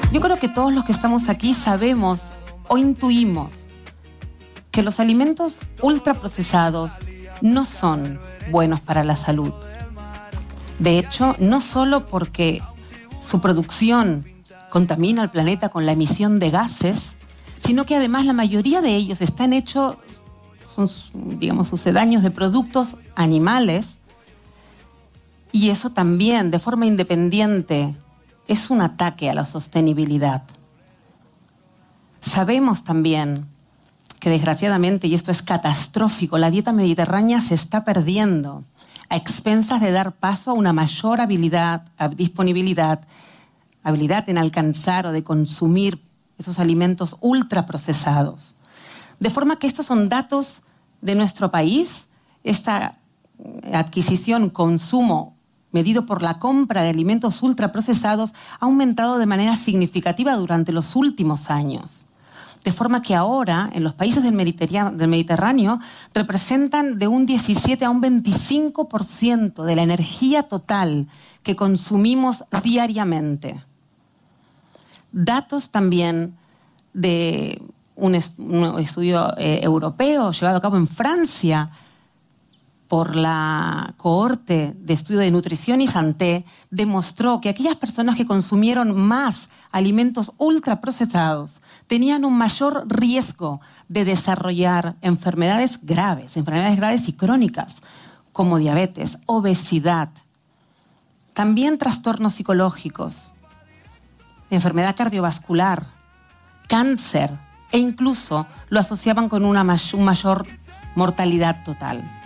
Yo creo que todos los que estamos aquí sabemos o intuimos que los alimentos ultraprocesados no son buenos para la salud. De hecho, no solo porque su producción contamina al planeta con la emisión de gases, sino que además la mayoría de ellos están hechos, son, digamos, sucedáneos de productos animales, y eso también, de forma independiente, es un ataque a la sostenibilidad. Sabemos también que desgraciadamente, y esto es catastrófico, la dieta mediterránea se está perdiendo a expensas de dar paso a una mayor disponibilidad, habilidad en alcanzar o de consumir esos alimentos ultraprocesados. De forma que estos son datos de nuestro país. Esta adquisición, consumo medido por la compra de alimentos ultraprocesados ha aumentado de manera significativa durante los últimos años. De forma que ahora, en los países del Mediterráneo, representan de un 17 a un 25% de la energía total que consumimos diariamente. Datos también de un estudio europeo llevado a cabo en Francia por la cohorte de estudio de nutrición y santé, demostró que aquellas personas que consumieron más alimentos ultraprocesados tenían un mayor riesgo de desarrollar enfermedades graves y crónicas, como diabetes, obesidad, también trastornos psicológicos, enfermedad cardiovascular, cáncer, e incluso lo asociaban con una mayor mortalidad total.